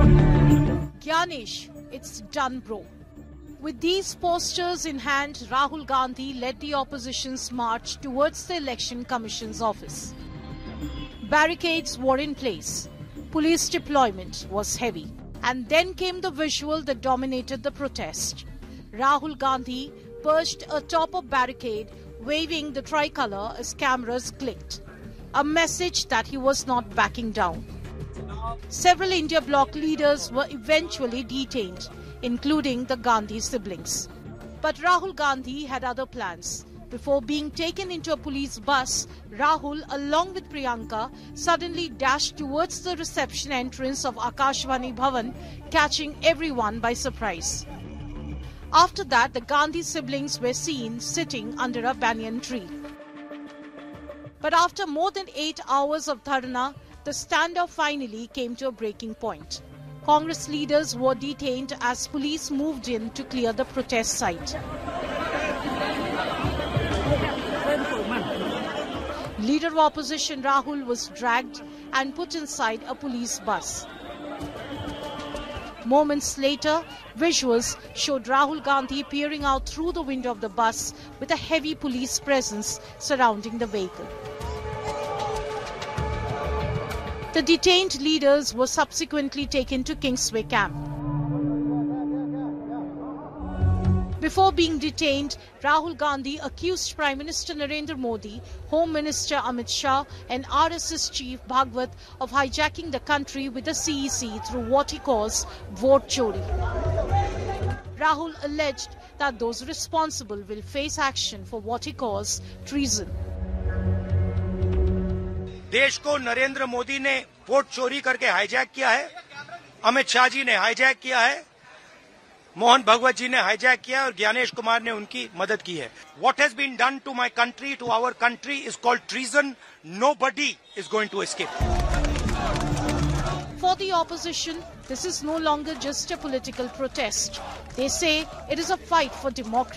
Gyanesh, it's done, bro. With these posters in hand, Rahul Gandhi led the opposition's march towards the Election Commission's office. Barricades were in place. Police deployment was heavy. And then came the visual that dominated the protest. Rahul Gandhi perched atop a barricade, waving the tricolour as cameras clicked. A message that he was not backing down. Several India bloc leaders were eventually detained, including the Gandhi siblings. But Rahul Gandhi had other plans. Before being taken into a police bus, Rahul, along with Priyanka, suddenly dashed towards the reception entrance of Akashvani Bhavan, catching everyone by surprise. After that, the Gandhi siblings were seen sitting under a banyan tree. But after more than 8 hours of dharna, the standoff finally came to a breaking point. Congress leaders were detained as police moved in to clear the protest site. Leader of opposition Rahul was dragged and put inside a police bus. Moments later, visuals showed Rahul Gandhi peering out through the window of the bus with a heavy police presence surrounding the vehicle. The detained leaders were subsequently taken to Kingsway camp. Before being detained, Rahul Gandhi accused Prime Minister Narendra Modi, Home Minister Amit Shah and RSS Chief Bhagwat of hijacking the country with the CEC through what he calls vote chori. Rahul alleged that those responsible will face action for what he calls treason. देश को नरेंद्र मोदी ने vote चोरी करके hijack किया है, अमित शाह जी ने hijack किया है, मोहन भगवत जी ने हाईजैक किया है और ज्ञानेश कुमार ने उनकी मदद की है. What has been done to my country, to our country is called treason. Nobody is going to escape. For the opposition, this is no longer just a political protest. They say it is a fight for democracy.